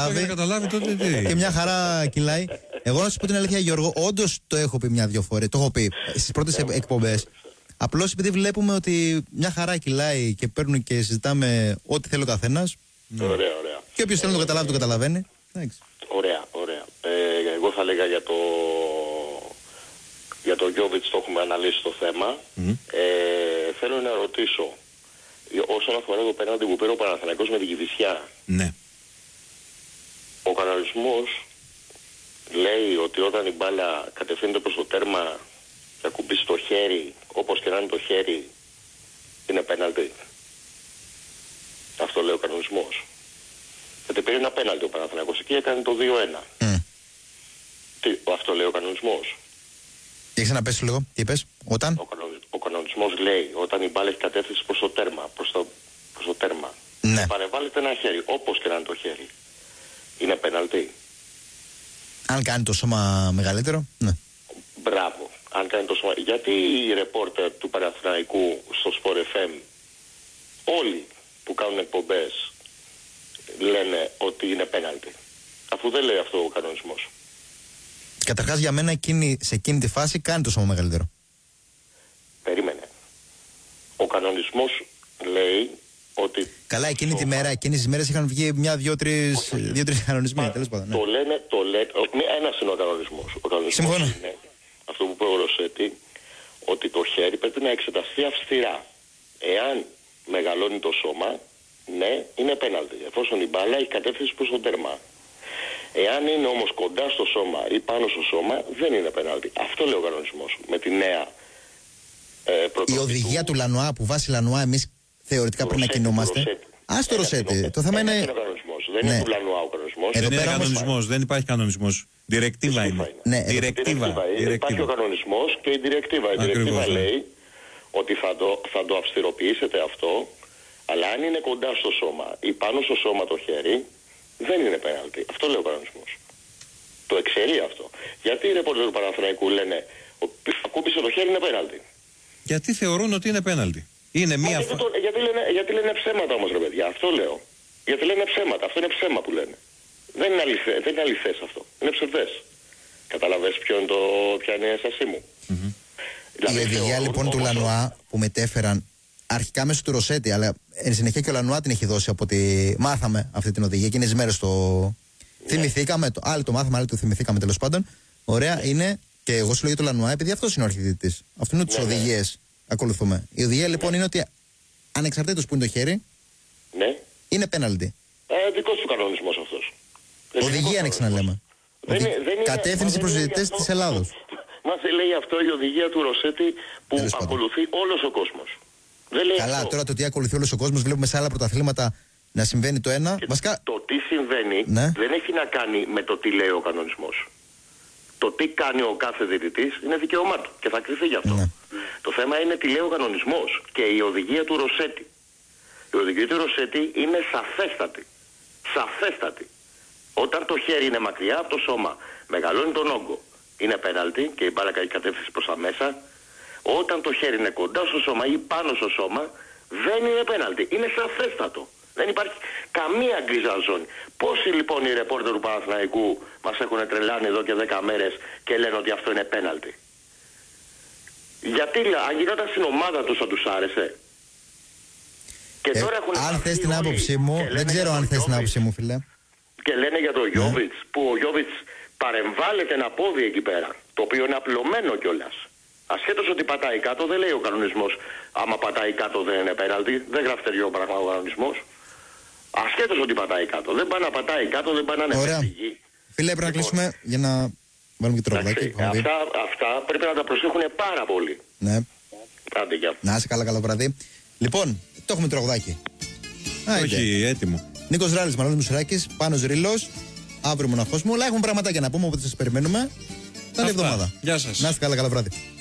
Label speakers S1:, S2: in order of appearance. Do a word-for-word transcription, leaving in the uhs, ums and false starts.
S1: καταλάβει.
S2: καταλάβει τότε τι.
S1: Και μια χαρά κυλάει. Εγώ να σου πω την αλήθεια, Γιώργο, όντως το έχω πει μια-δυο φορές. Το έχω πει στις πρώτες εκπομπές. Απλώς επειδή βλέπουμε ότι μια χαρά κυλάει και παίρνουν και συζητάμε ό,τι θέλει ο καθένας.
S3: Ωραία, ωραία.
S1: Και όποιος θέλει να το καταλάβει, το καταλαβαίνει. Εντάξει.
S3: Ωραία, ωραία. Ε, εγώ θα έλεγα για το για το Γιόβιτς, το έχουμε αναλύσει το θέμα. Mm. Ε, θέλω να ρωτήσω, όσον αφορά το πέναλτι που πήρε ο Παναθηναϊκός με την Κηφισιά.
S2: Ναι.
S3: Ο κανονισμός λέει ότι όταν η μπάλα κατευθύνεται προς το τέρμα και ακουμπήσει το χέρι, όπως και να είναι το χέρι, είναι πέναλτι. Αυτό λέει ο κανονισμός. Γιατί πήρε ένα πέναλτι ο Παναθηναϊκός εκεί, έκανε το δύο ένα.
S1: Mm.
S3: Τι, αυτό λέει ο κανονισμός.
S1: Και ξαναπες λίγο, τι είπες, όταν?
S3: Ο, κανονισ, ο κανονισμός λέει όταν η μπάλα έχει κατεύθυνση προς το τέρμα, προς το, προς το τέρμα.
S1: Ναι.
S3: Παρεμβάλλεται ένα χέρι, όπως και να είναι το χέρι. Είναι πέναλτι.
S1: Αν κάνει το σώμα μεγαλύτερο, ναι.
S3: Μπράβο. Αν κάνει το σώμα. Γιατί οι ρεπόρτερ του Παναθηναϊκού στο Sport εφ εμ, όλοι που κάνουν εκπομπές, λένε ότι είναι πέναλτι, αφού δεν λέει αυτό ο κανονισμός?
S1: Καταρχάς για μένα εκείνη, σε εκείνη τη φάση κάνει το σώμα μεγαλύτερο.
S3: Περίμενε. Ο κανονισμός λέει ότι...
S1: Καλά, εκείνη
S3: σώμα...
S1: τη μέρα, εκείνες τις μέρες είχαν βγει μια, δύο, τρεις, δύο, τρεις κανονισμοί. Τέλος πάντων, ναι.
S3: Το λένε, το λένε, ένας είναι ο κανονισμός. Ο κανονισμός
S1: Συμφωνώ.
S3: Είναι αυτό που είπε ο Ρωσέτη, ότι το χέρι πρέπει να εξεταστεί αυστηρά. Εάν μεγαλώνει το σώμα, ναι, είναι πέναλτι. Εφόσον η μπάλα έχει κατεύθυνση προς το τέρμα. Εάν είναι όμως κοντά στο σώμα ή πάνω στο σώμα, δεν είναι πέναλτι. Αυτό λέει ο κανονισμός. Με τη νέα ε,
S1: η οδηγία του Λανουά, που βάσει Λανουά εμείς θεωρητικά πρέπει να κινούμαστε. Α το Ρωσέτη. Το θέμα είναι.
S3: Είναι ο κανονισμός. Δεν είναι του Λανουά ο κανονισμός.
S2: Δεν είναι κανονισμός, δεν υπάρχει κανονισμός. Διρεκτίβα είναι.
S1: Ναι,
S2: διρεκτίβα.
S3: Υπάρχει ο κανονισμός και η διρεκτίβα. Η διρεκτίβα λέει ότι θα το, θα το αυστηροποιήσετε αυτό, αλλά αν είναι κοντά στο σώμα ή πάνω στο σώμα το χέρι, δεν είναι πέναλτι. Αυτό λέει ο κανονισμός. Το εξαιρεί αυτό. Γιατί οι ρεπόρτερ του Παναθηναϊκού λένε ότι ακούμπησε το χέρι, είναι πέναλτι?
S2: Γιατί θεωρούν ότι είναι πέναλτι. Είναι μία
S3: γιατί, το, γιατί, λένε, γιατί λένε ψέματα όμως, ρε παιδιά. Αυτό λέω. Γιατί λένε ψέματα. Αυτό είναι ψέμα που λένε. Δεν είναι, αληθέ, δεν είναι αληθές αυτό. Είναι ψευδές. Καταλαβες ποιο είναι το, ποια είναι η ένστασή μου.
S1: Mm-hmm.
S3: Δηλαδή,
S1: η οδηγία λοιπόν του Λανουά που μετέφεραν αρχικά μέσω του Ρωσέτη, αλλά εν συνεχεία και ο Λανουά την έχει δώσει από ότι μάθαμε αυτή την οδηγία. Εκείνες τις μέρες το ναι. θυμηθήκαμε. Το, άλλοι το μάθαμε, άλλοι το θυμηθήκαμε τέλος πάντων. Ωραία ναι. είναι και εγώ σου λέω για το Λανουά επειδή αυτός είναι ο αρχιδητής. Αυτό είναι τις ναι, οδηγίες. Ναι. Ακολουθούμε. Η οδηγία λοιπόν ναι. είναι ότι ανεξαρτήτως που είναι το χέρι, ναι. είναι πέναλτι.
S3: Ε, δικός του κανονισμός αυτός.
S1: Οδηγία είναι ξαναλέμε.
S3: Δεν, δεν είναι,
S1: κατεύθυνση προς διαιτητές της Ελλάδος.
S3: Μας λέει αυτό η οδηγία του Ρωσέτη που Τέλος ακολουθεί πάντων. όλος ο κόσμος. Δεν λέει
S1: Καλά,
S3: αυτό.
S1: τώρα το τι ακολουθεί όλος ο κόσμος βλέπουμε σε άλλα πρωταθλήματα να συμβαίνει το ένα. Βασικά...
S3: Το τι συμβαίνει ναι. δεν έχει να κάνει με το τι λέει ο κανονισμός. Το τι κάνει ο κάθε διαιτητής είναι δικαίωμά του και θα κρυφθεί γι' αυτό. Ναι. Το θέμα είναι τι λέει ο κανονισμός και η οδηγία του Ρωσέτη. Η οδηγία του Ρωσέτη είναι σαφέστατη. Σαφέστατη. Όταν το χέρι είναι μακριά από το σώμα, μεγαλώνει τον όγκο, είναι πέναλτι και η μπάλα έχει κατεύθυνση προς τα μέσα. Όταν το χέρι είναι κοντά στο σώμα ή πάνω στο σώμα, δεν είναι πέναλτι. Είναι σαφέστατο. Δεν υπάρχει καμία γκρίζα ζώνη. Πόσοι λοιπόν οι ρεπόρτερ του Παναθηναϊκού μας έχουν τρελάνει εδώ και δέκα μέρες και λένε ότι αυτό είναι πέναλτι? Γιατί αν γινόταν στην ομάδα τους θα τους άρεσε? Και
S1: ε,
S3: τώρα έχουν
S1: αν θες την άποψή μου, δεν ξέρω αν θες την άποψή μου, φίλε.
S3: Και λένε για τον Γιόβιτς,
S1: ναι.
S3: που ο Γιόβιτς παρεμβάλλεται ένα πόδι εκεί πέρα, το οποίο είναι απλωμένο κιόλας. Ασχέτως ότι πατάει κάτω, δεν λέει ο κανονισμός. Άμα πατάει κάτω δεν είναι πέναλτι, δεν γράφει τέτοιο πράγμα ο κανονισμός. Ασχέτως ότι πατάει κάτω. Δεν πάει να πατάει κάτω, δεν πάει να είναι φυγή.
S1: Φίλε, πρέπει να κλείσουμε για να βάλουμε και τροπλάκι.
S3: Αυτά, αυτά πρέπει να τα προσέχουν πάρα πολύ.
S1: Ναι.
S3: Άντε, γεια.
S1: Να είσαι καλά, καλό βράδυ. Λοιπόν, το έχουμε τρογδάκι.
S2: Όχι, έτοιμο.
S1: Νίκος Ράλης, Μανώλης Μουσουράκης, Πάνος Ρήλος. Αύριο μοναχός μου. Αλλά έχουμε πραγματάκια να πούμε, οπότε σας περιμένουμε. Καλή εβδομάδα.
S2: Γεια σας.
S1: Να είστε καλά, καλό βράδυ.